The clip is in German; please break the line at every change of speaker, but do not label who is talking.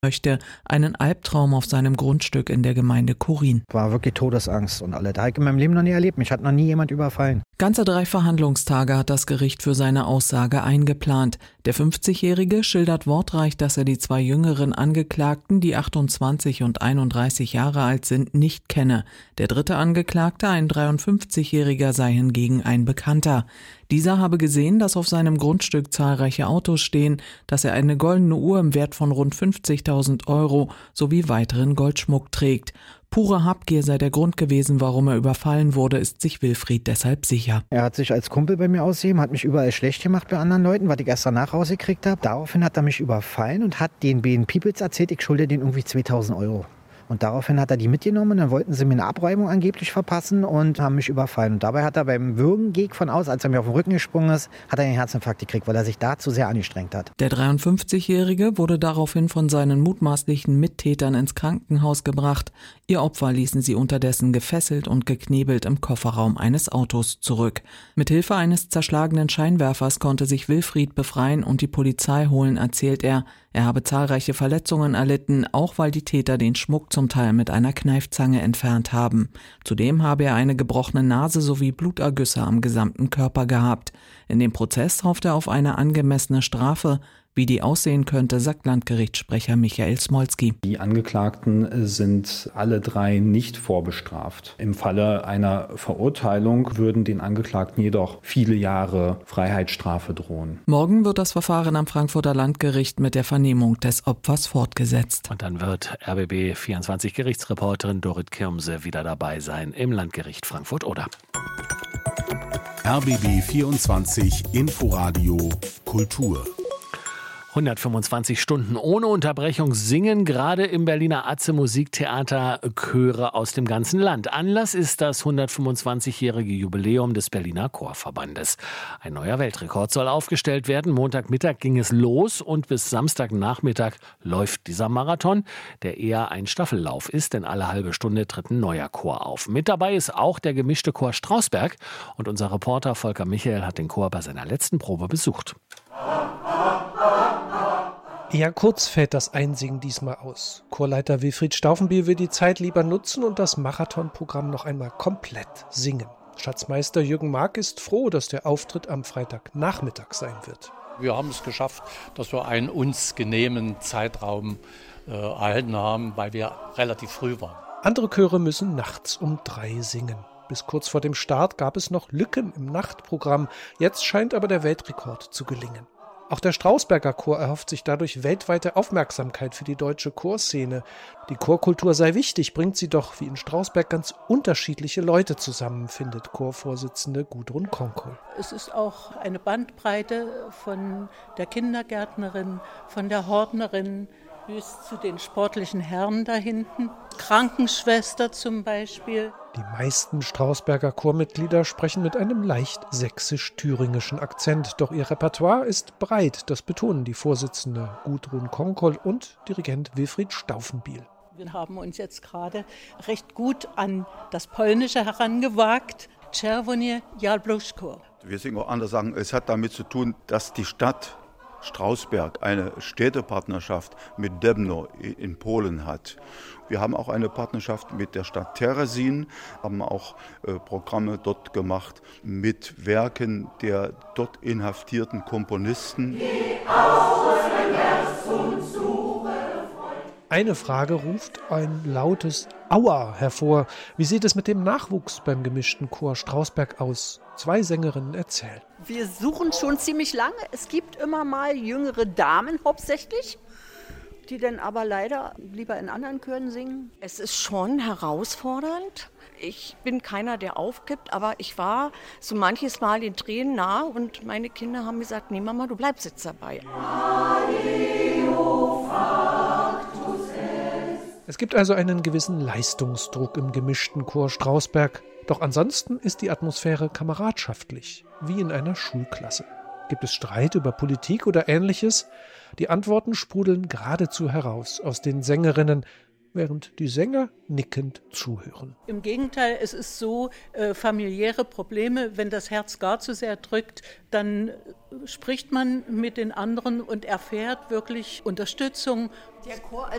möchte einen Albtraum auf seinem Grundstück in der Gemeinde Chorin.
War wirklich Todesangst und alle. Da habe ich in meinem Leben noch nie erlebt. Mich hat noch nie jemand überfallen.
Ganze 3 Verhandlungstage hat das Gericht für seine Aussage eingeplant. Der 50-Jährige schildert wortreich, dass er die 2 jüngeren Angeklagten, die 28 und 31 Jahre alt sind, nicht kenne. Der 3. Angeklagte, ein 53-Jähriger, sei hingegen ein Bekannter. Dieser habe gesehen, dass auf seinem Grundstück zahlreiche Autos stehen, dass er eine goldene Uhr im Wert von rund 50.000 € sowie weiteren Goldschmuck trägt. Pure Habgier sei der Grund gewesen, warum er überfallen wurde, ist sich Wilfried deshalb sicher.
Er hat sich als Kumpel bei mir ausgegeben, hat mich überall schlecht gemacht bei anderen Leuten, was ich erst danach rausgekriegt habe. Daraufhin hat er mich überfallen und hat den beiden Peoples erzählt, ich schulde denen irgendwie 2.000 €. Und daraufhin hat er die mitgenommen und dann wollten sie mir eine Abräumung angeblich verpassen und haben mich überfallen. Und dabei hat er beim Würgen, gehe ich von aus, als er mir auf den Rücken gesprungen ist, hat er einen Herzinfarkt gekriegt, weil er sich da zu sehr angestrengt hat.
Der 53-Jährige wurde daraufhin von seinen mutmaßlichen Mittätern ins Krankenhaus gebracht. Ihr Opfer ließen sie unterdessen gefesselt und geknebelt im Kofferraum eines Autos zurück. Mithilfe eines zerschlagenen Scheinwerfers konnte sich Wilfried befreien und die Polizei holen, erzählt er. Er habe zahlreiche Verletzungen erlitten, auch weil die Täter den Schmuck zum Teil mit einer Kneifzange entfernt haben. Zudem habe er eine gebrochene Nase sowie Blutergüsse am gesamten Körper gehabt. In dem Prozess hofft er auf eine angemessene Strafe. Wie die aussehen könnte, sagt Landgerichtssprecher Michael Smolski.
Die Angeklagten sind alle 3 nicht vorbestraft. Im Falle einer Verurteilung würden den Angeklagten jedoch viele Jahre Freiheitsstrafe drohen.
Morgen wird das Verfahren am Frankfurter Landgericht mit der Vernehmung des Opfers fortgesetzt.
Und dann wird RBB24-Gerichtsreporterin Dorit Kirmse wieder dabei sein im Landgericht Frankfurt-Oder.
RBB24 Inforadio Kultur.
125 Stunden ohne Unterbrechung singen gerade im Berliner Atze Musiktheater Chöre aus dem ganzen Land. Anlass ist das 125-jährige Jubiläum des Berliner Chorverbandes. Ein neuer Weltrekord soll aufgestellt werden. Montagmittag ging es los und bis Samstagnachmittag läuft dieser Marathon, der eher ein Staffellauf ist, denn alle halbe Stunde tritt ein neuer Chor auf. Mit dabei ist auch der gemischte Chor Strausberg und unser Reporter Volker Michael hat den Chor bei seiner letzten Probe besucht.
Eher kurz fällt das Einsingen diesmal aus. Chorleiter Wilfried Stauffenbiel will die Zeit lieber nutzen und das Marathonprogramm noch einmal komplett singen. Schatzmeister Jürgen Mark ist froh, dass der Auftritt am Freitagnachmittag sein wird.
Wir haben es geschafft, dass wir einen uns genehmen Zeitraum erhalten haben, weil wir relativ früh waren.
Andere Chöre müssen nachts um 3 singen. Bis kurz vor dem Start gab es noch Lücken im Nachtprogramm. Jetzt scheint aber der Weltrekord zu gelingen. Auch der Strausberger Chor erhofft sich dadurch weltweite Aufmerksamkeit für die deutsche Chorszene. Die Chorkultur sei wichtig, bringt sie doch wie in Strausberg ganz unterschiedliche Leute zusammen, findet Chorvorsitzende Gudrun Konkol.
Es ist auch eine Bandbreite von der Kindergärtnerin, von der Hortnerin bis zu den sportlichen Herren da hinten. Krankenschwester zum Beispiel.
Die meisten Strausberger Chormitglieder sprechen mit einem leicht sächsisch-thüringischen Akzent. Doch ihr Repertoire ist breit, das betonen die Vorsitzende Gudrun Konkol und Dirigent Wilfried Stauffenbiel.
Wir haben uns jetzt gerade recht gut an das Polnische herangewagt. Czerwonie Jabłuszko.
Wir singen auch andere Sachen. Es hat damit zu tun, dass die Stadt Strausberg eine Städtepartnerschaft mit Dębno in Polen hat. Wir haben auch eine Partnerschaft mit der Stadt Terezin, haben auch Programme dort gemacht mit Werken der dort inhaftierten Komponisten.
Eine Frage ruft ein lautes Aua hervor. Wie sieht es mit dem Nachwuchs beim gemischten Chor Strausberg aus? 2 Sängerinnen erzählen.
Wir suchen schon ziemlich lange. Es gibt immer mal jüngere Damen hauptsächlich, die dann aber leider lieber in anderen Chören singen.
Es ist schon herausfordernd. Ich bin keiner, der aufgibt, aber ich war so manches Mal den Tränen nah und meine Kinder haben gesagt, nee Mama, du bleibst jetzt dabei.
Es gibt also einen gewissen Leistungsdruck im gemischten Chor Strausberg. Doch ansonsten ist die Atmosphäre kameradschaftlich, wie in einer Schulklasse. Gibt es Streit über Politik oder Ähnliches? Die Antworten sprudeln geradezu heraus aus den Sängerinnen, während die Sänger nickend zuhören.
Im Gegenteil, es ist so, familiäre Probleme, wenn das Herz gar zu sehr drückt, dann spricht man mit den anderen und erfährt wirklich Unterstützung.
Der Chor